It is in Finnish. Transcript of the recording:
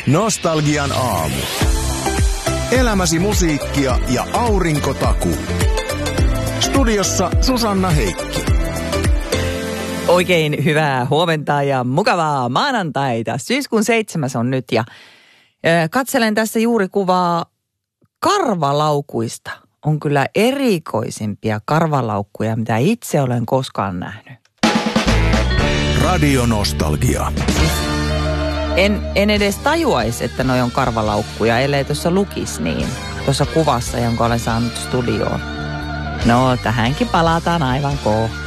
Nostalgian aamu. Elämäsi musiikkia ja aurinkotakuu. Studiossa Susanna Heikki. Oikein hyvää huomenta ja mukavaa maanantaita. Syyskuun 7. on nyt ja katselen tässä juuri kuvaa karvalaukuista. On kyllä erikoisimpia karvalaukkuja, mitä itse olen koskaan nähnyt. Radio Nostalgia. En edes tajuaisi, että noi on karvalaukkuja, ellei tuossa lukisi niin. Tuossa kuvassa, jonka olen saanut studioon. No, tähänkin palataan aivan kohta.